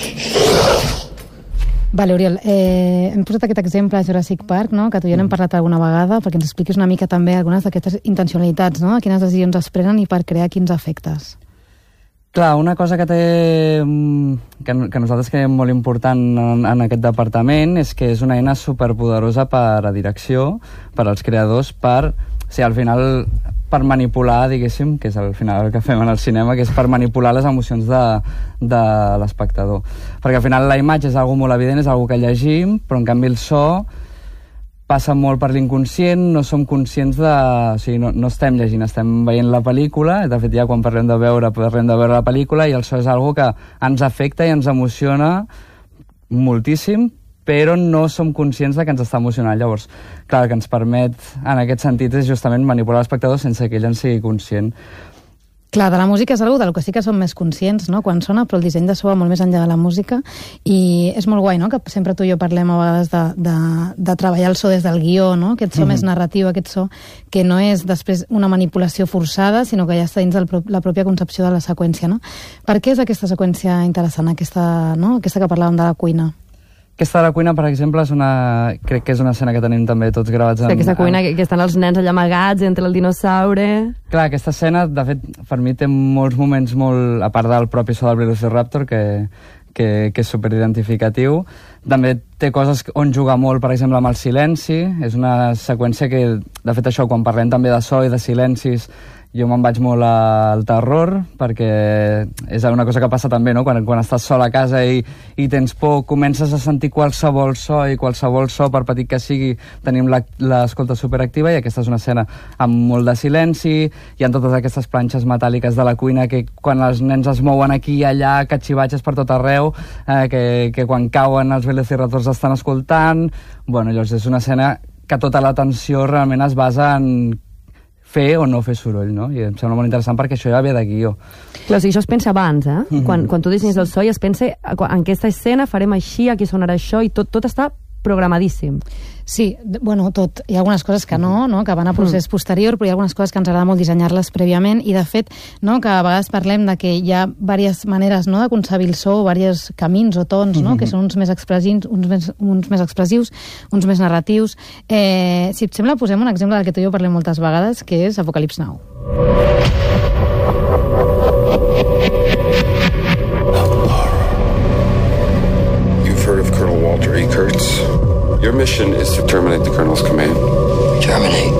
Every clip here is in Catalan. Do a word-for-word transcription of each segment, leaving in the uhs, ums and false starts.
Vale, Oriol, eh, hem posat aquest exemple a Jurassic Park, no? Que tu ja n'hem parlat alguna vegada, perquè ens expliquis una mica també algunes d'aquestes intencionalitats, no? Quines decisions es prenen i per crear quins efectes. Clar, una cosa que té que, que nosaltres creiem molt important en, en aquest departament és que és una eina superpoderosa per a direcció, per als creadors, per, o sigui, al final, per manipular, diguéssim, que és al final el que fem en el cinema, que és per manipular les emocions de, de l'espectador. Perquè al final la imatge és algo molt evident, és algo que llegim, però en canvi el so passa molt per l'inconscient, no som conscients de... O sigui, no, no estem llegint, estem veient la pel·lícula, de fet ja quan parlem de veure, parlem de veure la pel·lícula, i el so és algo que ens afecta i ens emociona moltíssim, però no som conscients de que ens està emocionant. Llavors, clar, el que ens permet en aquest sentit és justament manipular l'espectador sense que ell en sigui conscient. Clar, de la música és una cosa que sí que som més conscients, no?, quan sona, però el disseny de so va molt més enllà de la música, i és molt guai, no?, que sempre tu i jo parlem a vegades de, de, de treballar el so des del guió, no?, aquest so mm-hmm. més narratiu, aquest so que no és després una manipulació forçada, sinó que ja està dins de la pròpia concepció de la seqüència, no? Per què és aquesta seqüència interessant, aquesta, no?, aquesta que parlàvem de la cuina? Aquesta de la cuina, per exemple, és una... crec que és una escena que tenim també tots gravats en... Sí, aquesta cuina en... que estan els nens allà amagats entre el dinosaure... Clar, aquesta escena, de fet, per mi té molts moments molt... A part del propi so del Velociraptor, que, que, que és superidentificatiu, també té coses on jugar molt, per exemple, amb el silenci. És una seqüència que, de fet, això, quan parlem també de so i de silencis, jo me'n vaig molt al terror, perquè és una cosa que passa també, no? Quan, quan estàs sol a casa i, i tens por, comences a sentir qualsevol so, i qualsevol so, per petit que sigui, tenim l'escolta superactiva, i aquesta és una escena amb molt de silenci, hi ha totes aquestes planxes metàl·liques de la cuina que quan els nens es mouen aquí i allà, catxivatges per tot arreu, eh, que, que quan cauen els velociraptors estan escoltant... Bueno, llavors és una escena que tota l'atenció realment es basa en fer o no fer soroll, no? I em sembla molt interessant perquè això ja ve de guió. Clar, o sigui, això es pensa abans, eh? Mm-hmm. Quan, quan tu dissenyes el so i es pensa en aquesta escena farem així, aquí sonarà això, i tot, tot està programadíssim. Sí, bueno, tot. Hi ha algunes coses que no, no, que van a procés mm. posterior, però hi ha algunes coses que ens agrada molt dissenyar-les prèviament, i de fet, no, que a vegades parlem de que hi ha diverses maneres, no, de concebir el so, diversos camins o tons, no, mm-hmm. que són uns més expressius, uns més, uns més expressius, uns més narratius. Eh, si et sembla, posem un exemple del que tu i jo parlem moltes vegades, que és Apocalypse Now. You've heard of Colonel Walter E. Kurtz? Your mission is to terminate the Colonel's command. Terminate?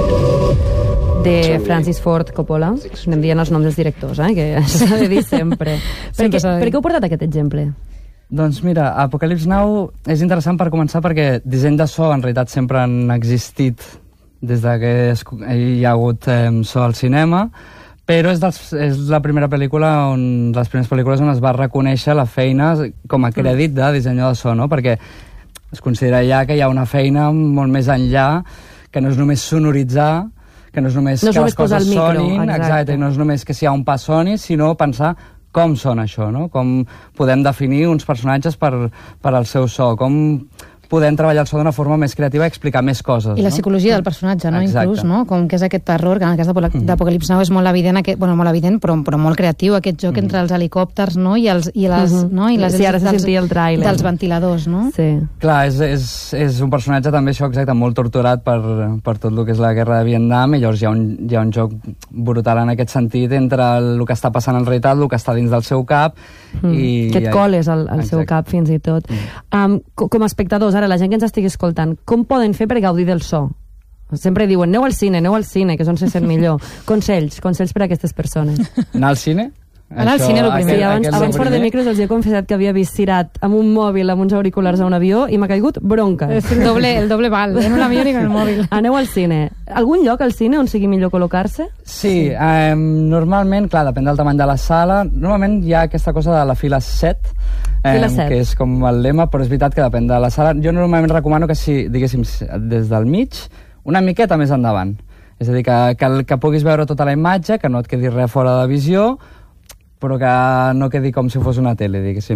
De Francis Ford Coppola. Anem dient els noms dels directors, eh? Que això s'ha de dir sempre. Per, què, per què heu portat aquest exemple? Doncs mira, Apocalypse Now és interessant per començar perquè disseny de so en realitat sempre han existit des de que hi ha hagut eh, so al cinema, però és, dels, és la primera pel·lícula on, les primeres pel·lícules on es va reconèixer la feina com a crèdit de dissenyador de so, no? Perquè es considera ja que hi ha una feina molt més enllà, que no és només sonoritzar, que no és només no que les coses micro, sonin, exacte. exacte, no és només que si hi ha un pas soni, sinó pensar com sona això, no? Com podem definir uns personatges per, per al seu so, com podem treballar el so d'una forma més creativa i explicar més coses. I la no? psicologia del personatge, no? Exacte. Inclús, no? Com que és aquest terror, que en el cas d'Apocalypse Now és molt evident, aquest, bueno, molt evident, però, però molt creatiu, aquest joc mm. entre els helicòpters, no? I, els, i les, mm-hmm. no? I les sí, ara se sentia el tràiler. Dels ventiladors, no? Sí. Clar, és, és, és un personatge també això, exacte, molt torturat per, per tot el que és la guerra de Vietnam, i llavors hi ha un, hi ha un joc brutal en aquest sentit entre el, el que està passant en realitat, el que està dins del seu cap, mm. i... Que et coles al, al seu cap, fins i tot. Mm. Um, com a espectadors, ara, la gent que ens estigui escoltant, com poden fer per gaudir del so? Sempre diuen, aneu al cine, aneu al cine, que és on se sent millor. Consells, consells per a aquestes persones. Anar al cine? Anar al cine, el primer. Sí, abans, abans fora de micros els he confessat que havia vist Cirat amb un mòbil, amb uns auriculars a un avió, i m'ha caigut bronca. És el doble, el doble val, en un avió i en el mòbil. Aneu al cine. Algun lloc al cine on sigui millor col·locar-se? Sí, eh, normalment, clar, depèn del tamany de la sala, normalment hi ha aquesta cosa de la fila set, eh, que és com el lema, però és veritat que depèn de la sala. Jo normalment recomano que si, diguéssim, des del mig, una miqueta més endavant. És a dir, que, que, que puguis veure tota la imatge, que no et quedi res fora de visió, però que no quedi com si fos una tele, diguéssim.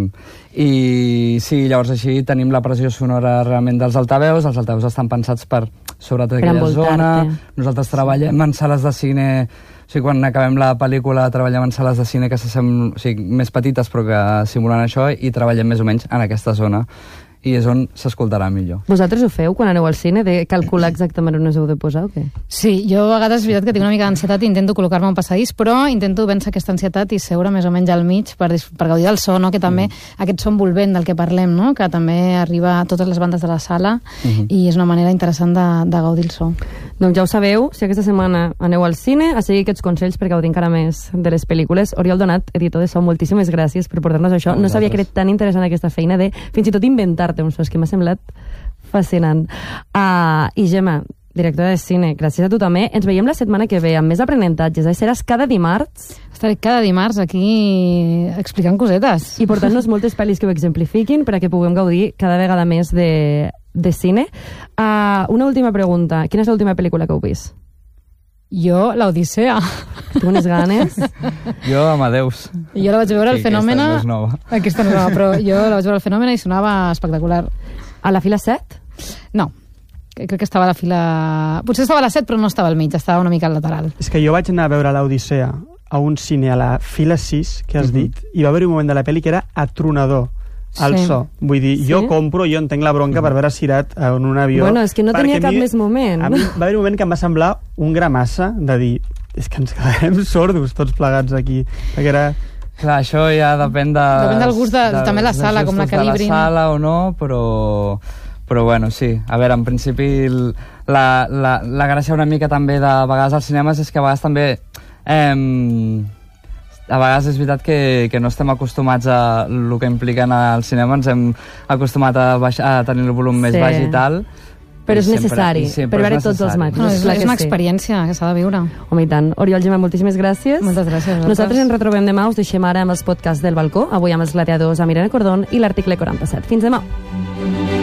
I sí, llavors així tenim la pressió sonora realment dels altaveus, els altaveus estan pensats per sobretot aquella zona. Nosaltres treballem en sales de cine O sigui, quan acabem la pel·lícula treballem en sales de cine que s'assemblen, o sigui, més petites però que simulen això, i treballem més o menys en aquesta zona. I és on s'escoltarà millor. Vosaltres ho feu quan aneu al cine, de calcular exactament on us heu de posar o què? Sí, jo a vegades és veritat que tinc una mica d'ansietat i intento col·locar-me un passadís, però intento vèncer aquesta ansietat i seure més o menys al mig per, per gaudir del so, no? Que també mm. aquest so envolvent del que parlem, no? Que també arriba a totes les bandes de la sala mm-hmm. i és una manera interessant de, de gaudir el so. Doncs ja ho sabeu, si aquesta setmana aneu al cine, a seguir aquests consells per gaudir encara més de les pel·lícules. Oriol Donat, editor de so, moltíssimes gràcies per portar-nos això. No sabia que era tan interessant aquesta feina de fins i tot inventar-te un so, és que m'ha semblat fascinant. Uh, I Gemma, directora de cine, gràcies a tu també. Ens veiem la setmana que ve amb més aprenentatges. Eh? Seràs cada dimarts. Estaré cada dimarts aquí explicant cosetes. I portant-nos moltes pel·lis que ho exemplifiquin perquè puguem gaudir cada vegada més de, de cine. Uh, una última pregunta. Quina és l'última pel·lícula que heu vist? Jo, l'Odissea. Tu unes ganes? Jo, Amadeus. Jo la vaig veure al sí, Fenòmena... Aquesta no és nova. Aquesta no és nova, però jo la vaig veure al Fenòmena i sonava espectacular. A la fila set? No. Crec que estava a la fila... Potser estava a la set, però no estava al mig, estava una mica al lateral. És que jo vaig anar a veure l'Odissea a un cine a la fila sis, que has uh-huh. dit, i va haver un moment de la pel·li que era atronador. El sí. so. Vull dir, sí? jo compro, jo entenc la bronca per veure Cirat en un avió. Bueno, és que no tenia cap mi, més moment. A mi va haver un moment que em va semblar un gra massa de dir, és que ens quedarem sordos tots plegats aquí. Perquè era... Clar, això ja depèn de... Depèn del gust de, de també la sala, com la calibrin. De la sala o no, però... Però bueno, sí. A veure, en principi la, la, la gràcia una mica també de vegades als cinemes és que a vegades també... Eh, a vegades és veritat que, que no estem acostumats a el que impliquen al cinema, ens hem acostumat a, baix, a tenir el volum més sí. baix i tal. Però és necessari, per veure tots els matxos. No, és, és una experiència que s'ha de viure. Home, i tant. Oriol, Gemma, moltíssimes gràcies. Moltes gràcies. Nosaltres ens retrobem demà, us deixem ara amb els podcasts del balcó, avui amb els gladiadors, amb Irene Cordón i l'article quaranta-set. Fins demà.